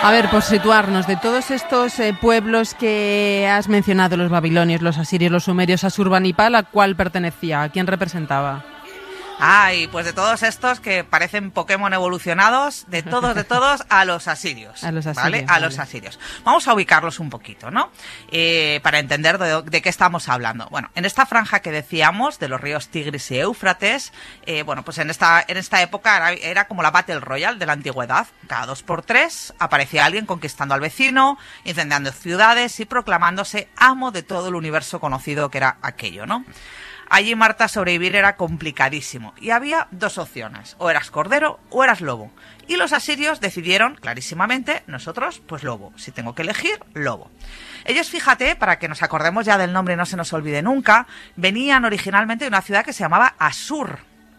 A ver, por situarnos, de todos estos pueblos que has mencionado, los babilonios, los asirios, los sumerios, Asurbanipal, ¿a cuál pertenecía? ¿A quién representaba? Ay, pues de todos estos que parecen Pokémon evolucionados, de todos, a los asirios. A los asirios, ¿vale? A los asirios. Vamos a ubicarlos un poquito, ¿no? Para entender de qué estamos hablando. Bueno, en esta franja que decíamos, de los ríos Tigris y Éufrates, bueno, pues en esta época era como la Battle Royale de la antigüedad. Cada 2x3 aparecía alguien conquistando al vecino, incendiando ciudades y proclamándose amo de todo el universo conocido que era aquello, ¿no? Allí, Marta, sobrevivir era complicadísimo y había dos opciones, o eras cordero o eras lobo. Y los asirios decidieron clarísimamente, nosotros, pues lobo. Si tengo que elegir, lobo. Ellos, fíjate, para que nos acordemos ya del nombre y no se nos olvide nunca, venían originalmente de una ciudad que se llamaba Asur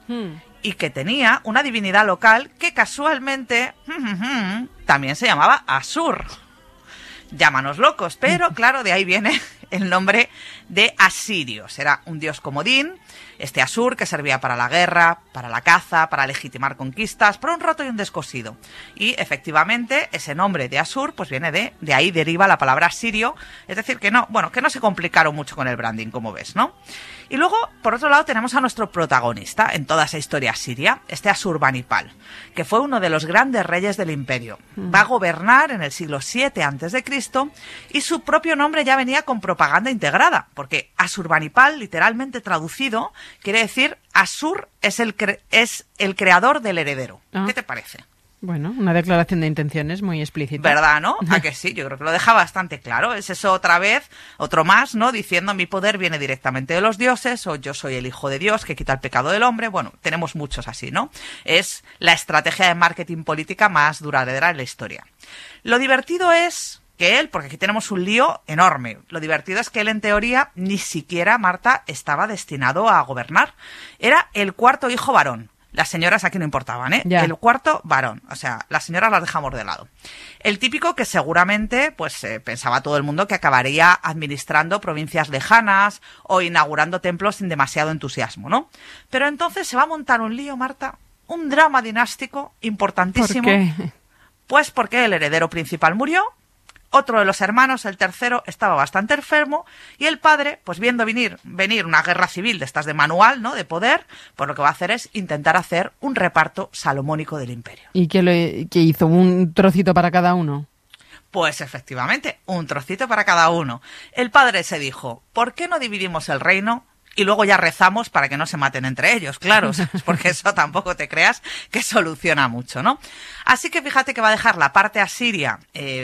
y que tenía una divinidad local que casualmente también se llamaba Asur. Llámanos locos, pero claro, de ahí viene el nombre de asirios. Era un dios comodín, este Asur, que servía para la guerra, para la caza, para legitimar conquistas, para un roto y un descosido. Y efectivamente ese nombre de Asur pues viene de ahí deriva la palabra asirio, es decir, que no se complicaron mucho con el branding, como ves, ¿no? Y luego, por otro lado, tenemos a nuestro protagonista en toda esa historia asiria, este Asurbanipal, que fue uno de los grandes reyes del imperio. Va a gobernar en el siglo VII a.C. y su propio nombre ya venía con propaganda integrada, porque Asurbanipal, literalmente traducido, quiere decir Asur es el creador del heredero. ¿Qué te parece? Bueno, una declaración de intenciones muy explícita. ¿Verdad, no? ¿A que sí? Yo creo que lo deja bastante claro. Es eso otra vez, otro más, ¿no? Diciendo mi poder viene directamente de los dioses, o yo soy el hijo de Dios que quita el pecado del hombre. Bueno, tenemos muchos así, ¿no? Es la estrategia de marketing política más duradera en la historia. Lo divertido es que él, porque aquí tenemos un lío enorme, lo divertido es que él en teoría ni siquiera, Marta, estaba destinado a gobernar. Era el cuarto hijo varón. Las señoras aquí no importaban, ¿eh? Ya. El cuarto varón, o sea, las señoras las dejamos de lado. El típico que seguramente, pues pensaba todo el mundo que acabaría administrando provincias lejanas o inaugurando templos sin demasiado entusiasmo, ¿no? Pero entonces se va a montar un lío, Marta, un drama dinástico importantísimo. ¿Por qué? Pues porque el heredero principal murió. Otro de los hermanos, el tercero, estaba bastante enfermo y el padre, pues viendo venir una guerra civil de estas de manual, ¿no?, de poder, pues lo que va a hacer es intentar hacer un reparto salomónico del imperio. ¿Y qué hizo? ¿Un trocito para cada uno? Pues efectivamente, un trocito para cada uno. El padre se dijo, ¿por qué no dividimos el reino? Y luego ya rezamos para que no se maten entre ellos, claro, porque eso tampoco te creas que soluciona mucho, ¿no? Así que fíjate que va a dejar la parte asiria,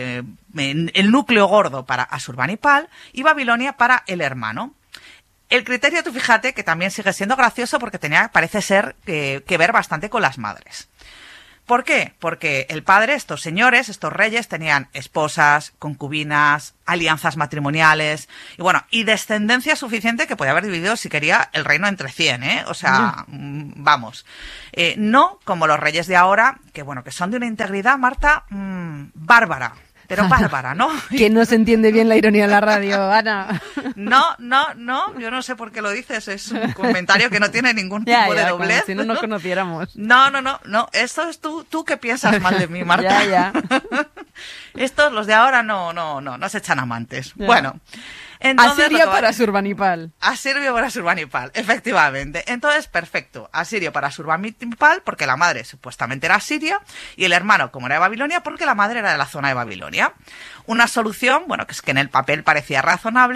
el núcleo gordo para Asurbanipal y Babilonia para el hermano. El criterio, tú fíjate que también sigue siendo gracioso porque parece ser que ver bastante con las madres. ¿Por qué? Porque el padre, estos señores, estos reyes, tenían esposas, concubinas, alianzas matrimoniales y bueno, y descendencia suficiente que podía haber dividido, si quería, el reino entre 100, ¿eh? O sea, vamos. No como los reyes de ahora, que bueno, que son de una integridad, Marta, bárbara. Pero bárbara, ¿no? Que no se entiende bien la ironía en la radio, Ana. No, yo no sé por qué lo dices, es un comentario que no tiene ningún tipo de doblez. Como si no nos conociéramos. No, esto es tú que piensas mal de mí, Marta. Ya. Estos, los de ahora, no se echan amantes. Ya. Bueno. Entonces, Asirio para Asurbanipal. Asirio para Asurbanipal, efectivamente. Entonces, perfecto. Asirio para Asurbanipal, porque la madre supuestamente era asiria, y el hermano, como era de Babilonia, porque la madre era de la zona de Babilonia. Una solución, bueno, que es que en el papel parecía razonable,